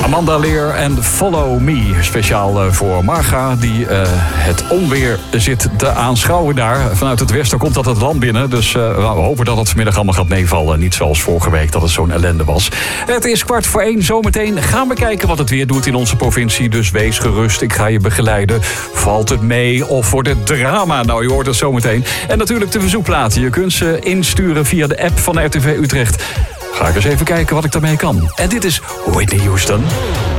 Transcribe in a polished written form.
Amanda Lear en Follow Me. Speciaal voor Marga, die het onweer zit te aanschouwen daar. Vanuit het westen komt dat het land binnen. Dus we hopen dat het vanmiddag allemaal gaat meevallen. Niet zoals vorige week dat het zo'n ellende was. Het is 1:15. Zometeen gaan we kijken wat het weer doet in onze provincie. Dus wees gerust, ik ga je begeleiden. Valt het mee of wordt het drama? Nou, je hoort het zometeen. En natuurlijk de verzoekplaten. Je kunt ze insturen via de app van RTV Utrecht. Ga ik eens even kijken wat ik daarmee kan. En dit is Whitney Houston.